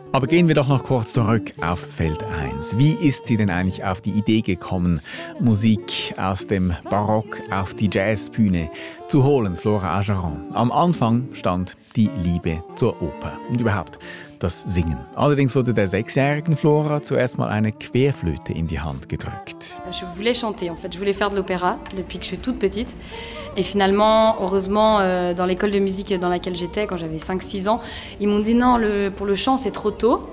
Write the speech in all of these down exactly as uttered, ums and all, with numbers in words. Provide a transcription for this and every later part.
Aber gehen wir doch noch kurz zurück auf Feld eins. Wie ist sie denn eigentlich auf die Idee gekommen, Musik aus dem Barock auf die Jazzbühne zu holen, Flora Ageron? Am Anfang stand die Liebe zur Oper und überhaupt das Singen. Allerdings wurde der sechsjährigen Flora zuerst mal eine Querflöte in die Hand gedrückt. Je voulais chanter, en fait. Je voulais faire de l'opéra depuis que je suis toute petite. Et finalement, heureusement, euh, dans l'école de musique dans laquelle j'étais, quand j'avais cinq six ans, ils m'ont dit non, le, pour le chant, c'est trop tôt.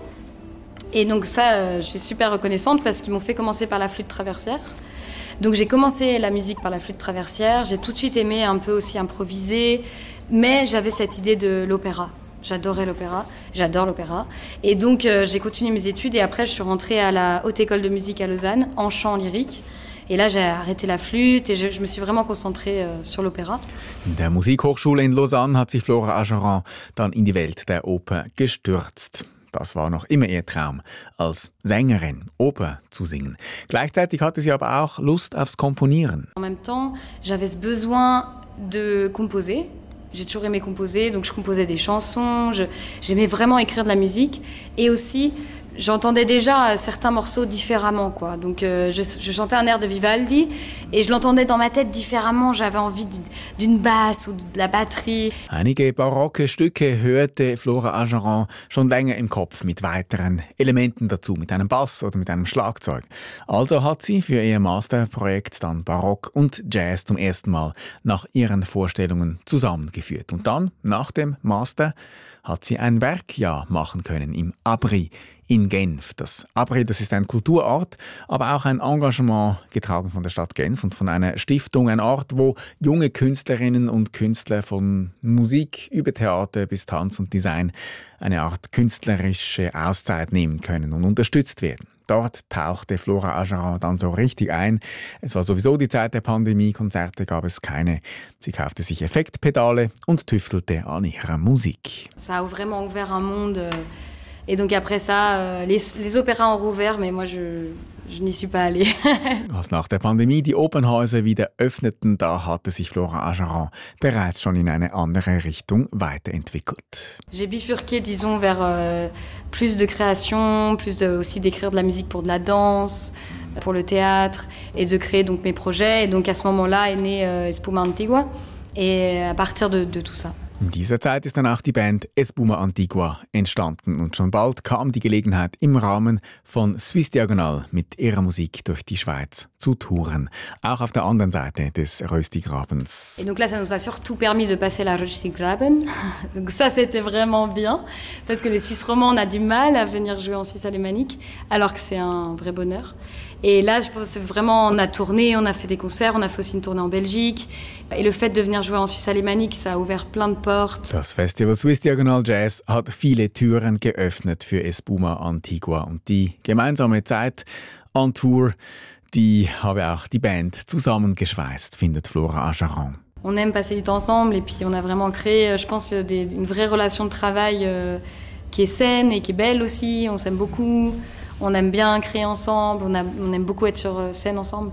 Et donc ça, euh, je suis super reconnaissante parce qu'ils m'ont fait commencer par la flûte traversière. Donc j'ai commencé la musique par la flûte traversière. J'ai tout de suite aimé un peu aussi improviser, mais j'avais cette idée de l'opéra. J'adorais l'opéra, j'adore l'opéra. Et donc euh, j'ai continué mes études et après je suis rentrée à la Haute École de musique à Lausanne en chant lyrique. Et là j'ai arrêté la flûte et je, je me suis vraiment concentrée euh, sur l'opéra. In der Musikhochschule in Lausanne hat sich Flora Ageron dann in die Welt der Oper gestürzt. Das war noch immer ihr Traum, als Sängerin Oper zu singen. Gleichzeitig hatte sie aber auch Lust aufs Komponieren. En même temps, j'avais ce besoin de composer. J'ai toujours aimé composer, donc je composais des chansons, je, j'aimais vraiment écrire de la musique. Et aussi, j'entendais déjà certains morceaux différemment, quoi. Donc euh, je, je chantais un air de Vivaldi et je l'entendais dans ma tête différemment. J'avais envie d'une basse ou de la batterie. Einige barocke Stücke hörte Flora Ageron schon länger im Kopf mit weiteren Elementen dazu, mit einem Bass oder mit einem Schlagzeug. Also hat sie für ihr Masterprojekt dann Barock und Jazz zum ersten Mal nach ihren Vorstellungen zusammengeführt. Und dann, nach dem Master, hat sie ein Werkjahr machen können im Abri in Genf. Das Abri, das ist ein Kulturort, aber auch ein Engagement getragen von der Stadt Genf und von einer Stiftung, ein Ort, wo junge Künstlerinnen und Künstler von Musik über Theater bis Tanz und Design eine Art künstlerische Auszeit nehmen können und unterstützt werden. Dort tauchte Flora Ageron dann so richtig ein. Es war sowieso die Zeit der Pandemie, Konzerte gab es keine. Sie kaufte sich Effektpedale und tüftelte an ihrer Musik. Ça a vraiment ouvert un monde. Et donc après ça, les, les opéras ont rouvert, mais moi je, je n'y suis pas allée. Als nach der Pandemie die Opernhäuser wieder öffneten, da hatte sich Flora Ageron bereits schon in eine andere Richtung weiterentwickelt. J'ai bifurqué, disons, vers euh, plus de création, plus de, aussi d'écrire de la musique pour de la danse, pour le théâtre, et de créer donc mes projets. Et donc à ce moment-là est né euh, Espuma Antigua, et à partir de, de tout ça. In dieser Zeit ist dann auch die Band Espuma Antigua entstanden und schon bald kam die Gelegenheit, im Rahmen von Suisse Diagonal mit ihrer Musik durch die Schweiz zu touren. Auch auf der anderen Seite des Röstigrabens. Et donc là, ça nous a surtout permis de passer la Röstigraben. Donc ça, c'était vraiment bien, parce que les Suisses romands, on a du mal à venir jouer en Suisse alémanique, alors que c'est un vrai bonheur. Et là, je pense vraiment, on a tourné, on a fait des concerts, on a fait aussi une tournée en Belgique. Et le fait de venir jouer en Suisse alémanique, ça a ouvert plein de portes. Das Festival Suisse Diagonal Jazz hat viele Türen geöffnet für Espuma Antigua. Und die gemeinsame Zeit on Tour, die habe auch die Band zusammengeschweißt, findet Flora Ageron. On aime passer du temps ensemble et puis on a vraiment créé, je pense, des, une vraie relation de travail euh, qui est saine et qui est belle aussi. On s'aime beaucoup. On aime bien créer ensemble, on, a, on aime beaucoup être sur scène ensemble.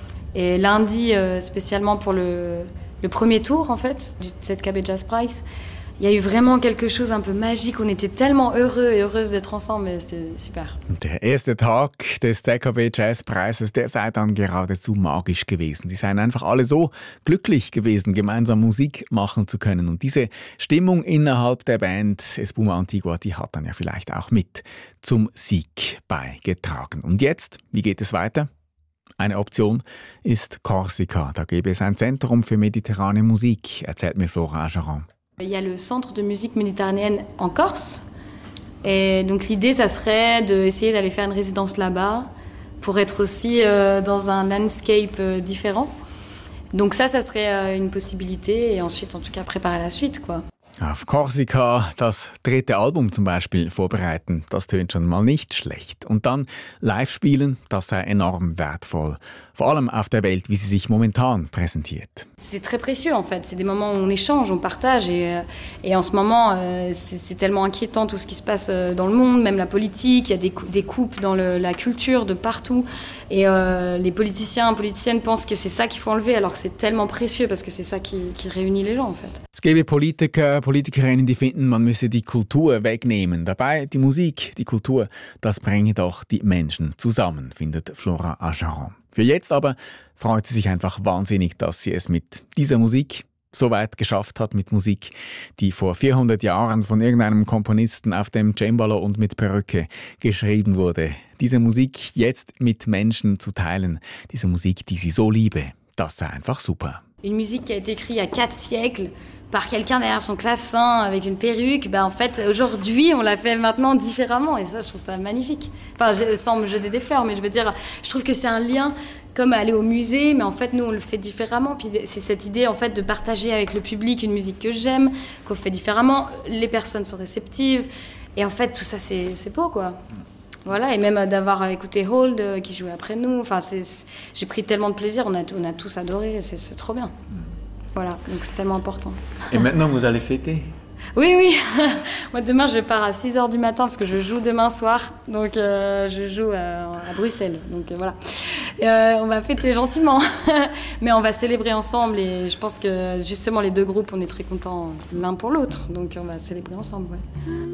Et lundi, euh, spécialement pour le, le premier tour en fait, du Z K B Jazz Prize, il y a eu vraiment quelque chose un peu magique. On était tellement heureux et heureuses d'être ensemble, mais c'était super. Der erste Tag des Z K B Jazz Preises, der sei dann geradezu magisch gewesen. Sie seien einfach alle so glücklich gewesen, gemeinsam Musik machen zu können. Und diese Stimmung innerhalb der Band Espuma Antigua, die hat dann ja vielleicht auch mit zum Sieg beigetragen. Und jetzt, wie geht es weiter? Eine Option ist Korsika. Da gäbe es ein Zentrum für mediterrane Musik, erzählt mir Flora Ageron. Il y a le centre de musique méditerranéenne en Corse. Et donc l'idée, ça serait d'essayer d'aller faire une résidence là-bas pour être aussi euh, dans un landscape euh, différent. Donc ça, ça serait euh, une possibilité. Et ensuite, en tout cas, préparer la suite, quoi. Auf Korsika das dritte Album zum Beispiel vorbereiten, das tönt schon mal nicht schlecht. Und dann live spielen, das sei enorm wertvoll. Vor allem auf der Welt, wie sie sich momentan präsentiert. C'est très précieux en fait, c'est des moments où on échange, on partage et, et en ce moment euh, c'est, c'est tellement inquiétant tout ce qui se passe dans le monde, même la politique, il y a des, des coupes dans le, la culture de partout et euh, les politiciens, politiciennes pensent que c'est ça qu'il faut enlever alors que c'est tellement précieux parce que c'est ça qui, qui réunit les gens en fait. Es gibt Politiker, Politikerinnen, die finden, man müsse die Kultur wegnehmen. Dabei die Musik, die Kultur, das bringe doch die Menschen zusammen, findet Flora Ageron. Für jetzt aber freut sie sich einfach wahnsinnig, dass sie es mit dieser Musik so weit geschafft hat, mit Musik, die vor vierhundert Jahren von irgendeinem Komponisten auf dem Cembalo und mit Perücke geschrieben wurde. Diese Musik jetzt mit Menschen zu teilen, diese Musik, die sie so liebe, das sei einfach super. Une musique qui a été écrite il y a quatre siècles par quelqu'un derrière son clavecin avec une perruque, ben en fait aujourd'hui on l'a fait maintenant différemment et ça je trouve ça magnifique. Enfin je, sans me jeter des fleurs, mais je veux dire, je trouve que c'est un lien comme aller au musée, mais en fait nous on le fait différemment. Puis c'est cette idée en fait de partager avec le public une musique que j'aime, qu'on fait différemment. Les personnes sont réceptives et en fait tout ça c'est, c'est beau quoi. Voilà, et même d'avoir écouté Hold euh, qui jouait après nous, enfin, c'est, c'est, j'ai pris tellement de plaisir, on a, on a tous adoré, c'est, c'est trop bien. Voilà, donc c'est tellement important. Et maintenant vous allez fêter? Oui, oui. Moi demain je pars à six heures du matin parce que je joue demain soir, donc euh, je joue à, à Bruxelles, donc euh, voilà. Euh, on va fêter gentiment, mais on va célébrer ensemble et je pense que justement les deux groupes on est très contents l'un pour l'autre, donc on va célébrer ensemble. Ouais.